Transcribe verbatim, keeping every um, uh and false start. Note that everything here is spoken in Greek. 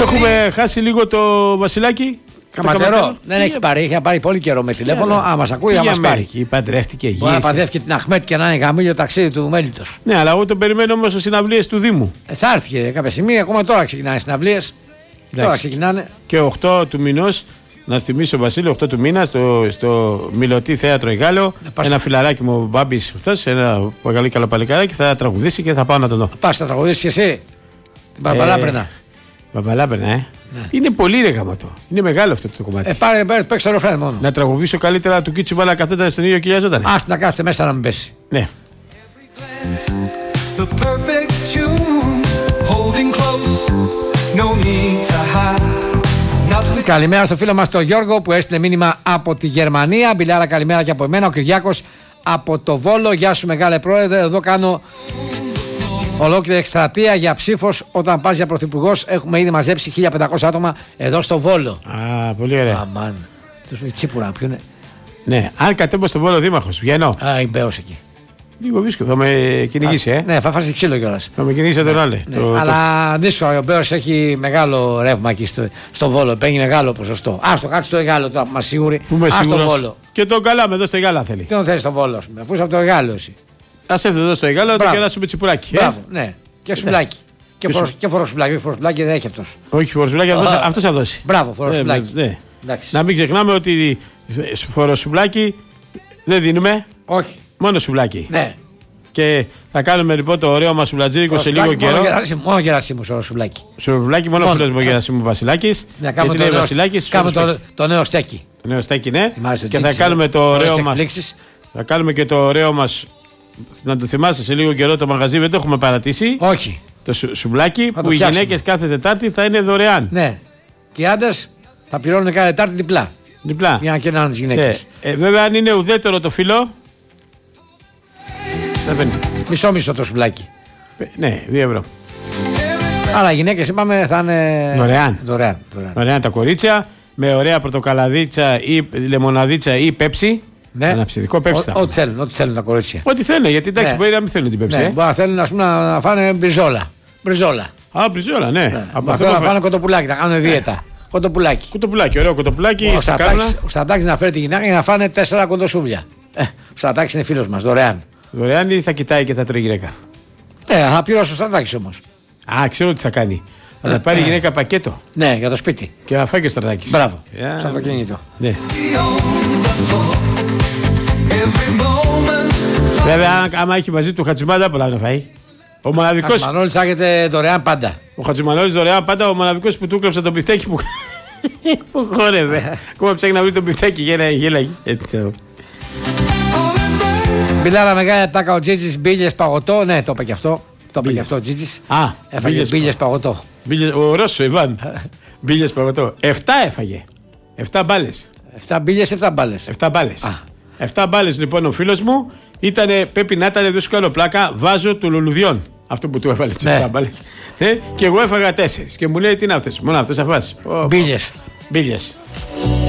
Έχουμε χάσει λίγο το Βασιλάκι. Καματερό. Δεν έχει πάρει, είχε πάρει πολύ καιρό με τηλέφωνο. Αν μας ακούει, θα μας πάρει. Παντρεύτηκε, μπορεί να παντρεύτηκε την Αχμέτ και να είναι γαμήλιο ταξίδι του μέλιτος. Ναι, αλλά εγώ τον περιμένω όμως στις συναυλίες του Δήμου. Ε, θα έρθει και κάποια στιγμή, ακόμα τώρα ξεκινάνε οι συναυλίες. Τώρα ξεκινάνε. Και οκτώ του μηνός, να θυμίσω Βασίλη, οκτώ του μήνα στο, στο Μιλωτή Θέατρο Εγάλο. Ένα φιλαράκι μου, ο Μπάμπης, αυτός, ένα πολύ καλό παλικάράκι, θα τραγουδήσει και θα πάω να τον δω. Πας, θα τραγουδήσεις και εσύ. Την Παπαλάπρενα. Παπαλάπρενα, ε. Ναι. Είναι πολύ ρε γαματό. Είναι μεγάλο αυτό το κομμάτι. Ε, πάρε, πάρε, παίξε το ρεφρέν μόνο. Να τραγουδήσω καλύτερα του Κίτσου Μπάλα καθόταν στον ίδιο κοιλιαζόταν. Άστα να κάθεται μέσα να μην πέσει. Ναι. Καλημέρα στο φίλο μας τον Γιώργο που έστειλε μήνυμα από τη Γερμανία. Μπιλάρα, καλημέρα και από εμένα. Ο Κυριάκος από το Βόλο. Γεια σου μεγάλε πρόεδρε. Εδώ κάνω ολόκληρη εκστρατεία για ψήφος όταν πας για πρωθυπουργός. Έχουμε ήδη μαζέψει χίλια πεντακόσια άτομα εδώ στο Βόλο. Α, πολύ ωραία. Αμάν. Τους Τσίπουρα, ποιο είναι. Ναι, αν κατέβω στον Βόλο δήμαρχος, βγαίνω. Α, η Μπέος εκεί. Λίγο δύσκολο, θα με κυνηγήσει, ε. Ναι, θα φάσει ξύλο κιόλας. Θα με κυνηγήσει τον άλλο. Ναι, το, αλλά το... δύσκολο, ο Μπέος έχει μεγάλο ρεύμα εκεί στο, στο Βόλο. Παίρνει μεγάλο ποσοστό. Α, το κάτσε στο Εγάλο τώρα που μας σίγουροι. Πού είμαι σίγουρος. Και τον Καλάμε εδώ στο Εγάλο θέλει. Τι τον θέλει στο Βόλο, αφού είσαι από το Εγάλο εσύ. Ας έρθει εδώ στο Εγάλο να το κεράσουμε τσιπουράκι. Μπράβο, ναι. Και σουβλάκι. Και, φορο, και φοροσουβλάκι, όχι φοροσουβλάκι δεν έχει αυτός. Όχι φοροσουβλάκι, αυτός, oh. αυτός θα δώσει. Μπράβο, φοροσουβλάκι. Ναι, ναι. Να μην ξεχνάμε ότι φοροσουβλάκι δεν δίνουμε. Όχι. Μόνο σουβλάκι. Ναι. Και θα κάνουμε λοιπόν το ωραίο μας σουβλατζίδικο σε λίγο καιρό. Μόνο Γερασίμου σουβλάκι. Σουβλάκι, μόνο φίλος μου Γερασίμου Βασιλάκης. Να κάνουμε το, Βασιλάκης, κάνουμε το, το νέο στέκι. Το νέο στέκι, ναι. Και θα τσίτσι, κάνουμε το ωραίο μας. Θα κάνουμε και το ωραίο μας. Να το θυμάστε σε λίγο καιρό το μαγαζί, δεν το έχουμε παρατήσει. Όχι. Το σου, σουβλάκι που οι γυναίκες κάθε Τετάρτη θα είναι δωρεάν. Ναι. Και οι άντρες θα πληρώνουν κάθε Τετάρτη διπλά. Διπλά. Για να κερνάνε τις γυναίκες. Ε, ε, βέβαια, αν είναι ουδέτερο το φύλλο. Μισό μισό το σουβλάκι. Ναι, δύο ευρώ. Αλλά οι γυναίκες είπαμε θα είναι δωρεάν. Δωρεάν, δωρεάν. Δωρεάν τα κορίτσια με ωραία πορτοκαλαδίτσα ή λεμοναδίτσα ή πέψη. Ναι. Αναψυδικό πέψη. Ό,τι θέλουν, ό,τι θέλουν τα κορίτσια. Ό,τι θέλουν, γιατί εντάξει, ναι. Μπορεί να μην θέλουν την πέψη. Ναι. Ε. Μπορεί να θέλουν ας πούμε, να φάνε μπριζόλα. Μπριζόλα. Α, μπριζόλα, ναι. ναι. Από αυτό να φάνε κοτοπουλάκι, να κάνουν δίαιτα. Ναι. Κοτοπουλάκι. Κοτοπουλάκι, ωραίο κοτοπουλάκι. Ο Στατάκης να φέρει τη γυναίκα για να φάνε τέσσερα κοντοσούβλια. Ε, ο Στατάκης είναι φίλος μας, δωρεάν. Δωρεάν ή θα κοιτάει και θα τρώει γυναίκα. Ναι, θα πληρώσει ο Στατάκης όμως. Α, ξέρω τι θα κάνει. Θα τα πάρει η γυναίκα πακέτο. Ναι, για το σπίτι. Και θα φάει και ο Στατάκης. Μπράβο. Yeah. Στο αυτοκίνητο. Ναι. Βέβαια, άμα έχει μαζί του Χατζημάντα, πολλά να φάει. Ο μοναδικός. Ο Χατζημανόλης άγεται δωρεάν πάντα. Ο Χατζημανόλης δωρεάν πάντα, ο μοναδικός που του κλέψε το μπιφτέκι που. Που χόρευε. Ακόμα ψάχνει να βρει το μπιφτέκι, γέλαγε. Μιλάρα μεγάλη τάκα ο Τζίτζης, μπίλιες παγωτό. Ναι, το είπε και αυτό. Το είπε και αυτό ο Τζίτζης. Α, έφαγε μπίλιες παγωτό. Ο Ρώσο, Ιβάν. Μπίλιες παγωτό. Εφτά έφαγε. Εφτά μπάλες. Εφτά μπίλιες, εφτά μπάλες. Εφτά μπάλες. Εφτά μπάλες λοιπόν ο φίλος μου ήταν, πρέπει να ήταν, δεν σου κάνω πλάκα, βάζο του λουλουδιών. Αυτό που του έβαλε τις εφτά μπάλες. Και εγώ έφαγα τέσσερις. Και μου λέει τι είναι αυτές. Μόνο αυτές θα φας. Μπίλιες. Μπίλιες.